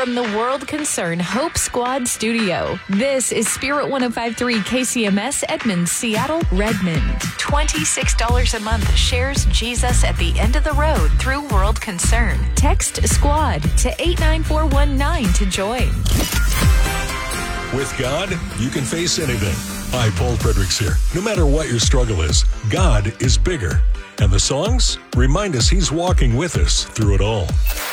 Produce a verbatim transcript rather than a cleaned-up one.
from the World Concern Hope Squad studio. This is Spirit one oh five point three K C M S, Edmond, Seattle, Redmond. twenty-six dollars a month shares Jesus at the end of the road through World Concern. Text SQUAD to eight nine four one nine to join. With God, you can face anything. Hi, Paul Fredericks here. No matter what your struggle is, God is bigger. And the songs remind us He's walking with us through it all.